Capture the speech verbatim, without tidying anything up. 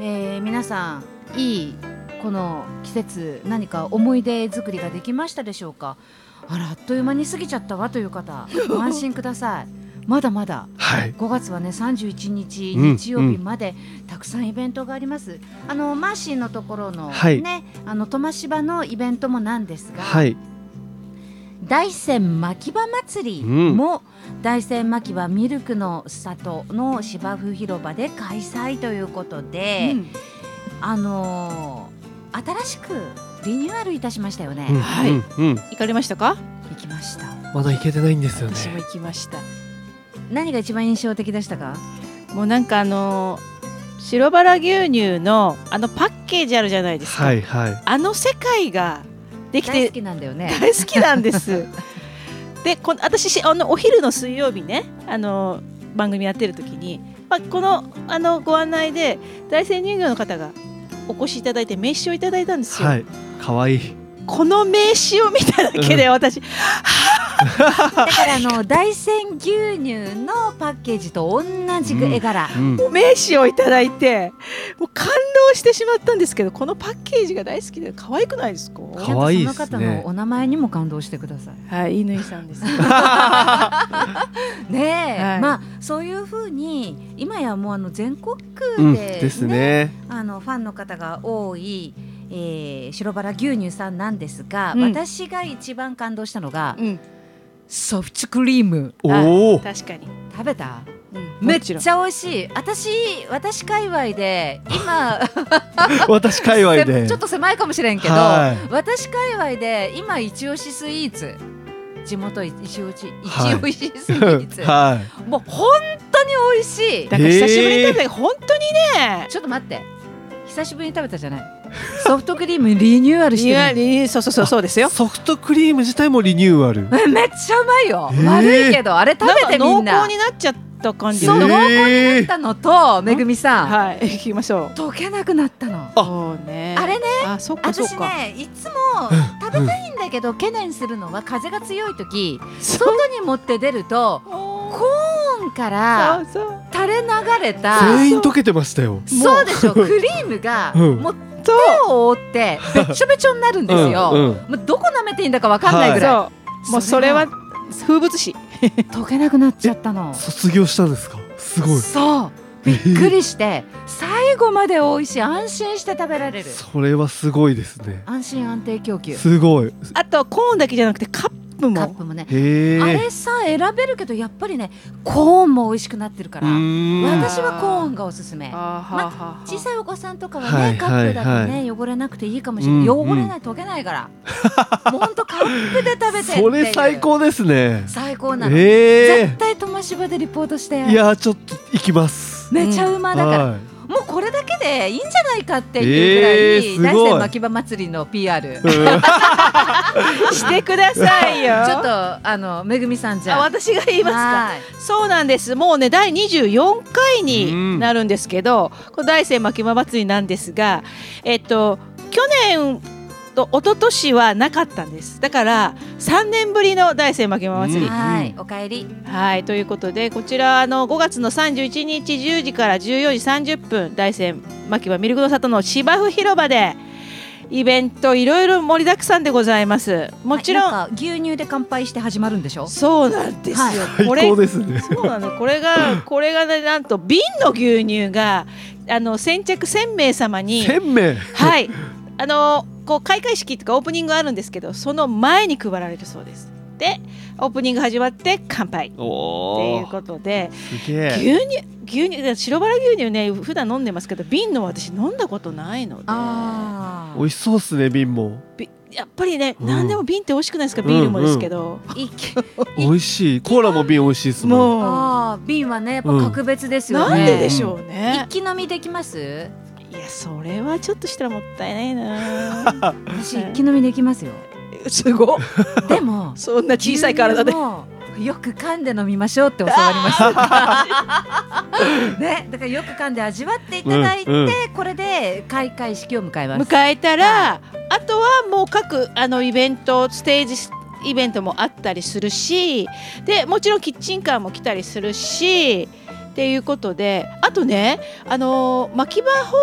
えー、皆さんいいこの季節何か思い出作りができましたでしょうか。あらあっという間に過ぎちゃったわという方ご安心ください。まだまだ、はい、ごがつはねさんじゅういちにち日曜日までたくさんイベントがあります、うんうん、あのマーシーのところの、はい、ね、あのトマシバのイベントもなんですが、はい、大山牧場祭りも、うん、大山牧場ミルクの里の芝生広場で開催ということで、うん、あのー、新しくリニューアルいたしましたよね、うん、 はい、うんうん、行かれましたか。 行きました。 まだ行けてないんですよね。 私も行きました。 何が一番印象的でしたか。 もうなんかあのー、白バラ牛乳のあのパッケージあるじゃないですか、はいはい、あの世界ができて大好きなんだよね。 大好きなんですでこの私あのお昼の水曜日ね、あの番組やってる時に、まあ、この、あのご案内で大山乳業の方がお越しいただいて名刺をいただいたんですよ。はい、 かわいい。 この名刺を見ただけで私、うん、 だからあの大山牛乳のパッケージと同じく絵柄、 うんうん、名刺をいただいてもう感動してしまったんですけど、このパッケージが大好きで可愛くないですか。 可愛いですね。 その方のお名前にも感動してください。 はい、乾さんですねえ、はい、まあそういう風に今やもうあの全国で、ね、うん、ですね、あのファンの方が多いえー、白バラ牛乳さんなんですが、うん、私が一番感動したのが、うん、ソフトクリーム。 お確かに食べた、うん、めっちゃ美味しい。私私界隈で今私界隈でちょっと狭いかもしれんけど、はい、私界隈で今一押しスイーツ、地元一押し一押しスイーツ、はい、もう本当に美味しい。 だから久しぶりに食べて本当にね。 ちょっと待って、久しぶりに食べたじゃない。ソフトクリームリニューアルしてる。 そうそうそうそうですよ。 ソフトクリーム自体もリニューアル。 めっちゃうまいよ。悪いけどあれ食べてみんな。 濃厚になっちゃった感じ。 そう、濃厚になったのと、めぐみさん。 はい、行きましょう。 溶けなくなったの。 そうね。 あれね。 あ、そっかそっか。 私ね、いつも食べたいんだけど懸念するのは風が強い時、外に持って出るとコーンから垂れ流れた。 全員溶けてましたよ。 そうでしょ。クリームがもう手を覆ってべちょべちょになるんですよ。うんうん、もうどこ舐めていいんだかわかんないぐらい。はい、 もうそれは風物詩。 溶けなくなっちゃったの。 卒業したんですか。すごい。 そう。びっくりして、えー、最後まで美味しい、安心して食べられる。 それはすごいですね。 安心安定供給。 すごい。 あとコーンだけじゃなくてカップも。 カップもね。あれさ選べるけどやっぱりねコーンも美味しくなってるから、私はコーンがおすすめ。まあ、小さいお子さんとかはね、はい、カップだとね汚れなくていいかもしれない。汚れない、溶けないからもうほんとカップで食べてっていう。 それ最高ですね。 最高なの、えー、絶対トマシバでリポートして。 いやちょっと行きます。 めちゃうまだから、うん、もうこれだけでいいんじゃないかっていうぐらい、えー、大山牧場祭りの ピーアール、うん、 してくださいよ。 ちょっとあのめぐみさんじゃあ私が言いますか。そうなんです。もうねだいにじゅうよんかいになるんですけど、うん、この大山牧場祭りなんですが、えっと去年と一昨年はなかったんです。だからさんねんぶりの大山牧場祭り、うん、 はい、おかえり。 はい、ということでこちらあのごがつのさんじゅういちにちじゅうじからじゅうよじさんじゅっぷん大山牧場ミルクの里の芝生広場でイベントいろいろ盛りだくさんでございます。もちろん、 はい、牛乳で乾杯して始まるんでしょ。 そうなんですよ、はい、 これ最高ですね。 そうなの。これがこれが、ね、なんと瓶の牛乳があの先着せんめい様にせんめいはいあのこう開会式とかオープニングあるんですけど、その前に配られるそうです。でオープニング始まって乾杯っていうことで、 すげえ。 牛乳牛乳白バラ牛乳ね普段飲んでますけど、瓶の私飲んだことないので。 あ美味しそうっすね。瓶もやっぱりね、うん、何でも瓶って美味しくないですか。ビールもですけど、 うんうん、美味しい。コーラも瓶美味しいですもん。 もうあ瓶はねやっぱ格別ですよね、 うん、なんででしょうね。 一気飲みできます？ いやそれはちょっとしたらもったいないな。 私一気飲みできますよ。 すごでもそんな小さい体でよく噛んで飲みましょうって教わりましたね。だからよく噛んで味わっていただいて、うんうん、これで開会式を迎えます。 迎えたら、はい、あとはもう各あのイベントステージイベントもあったりするし、でもちろんキッチンカーも来たりするしっていうことで、あとねあの牧場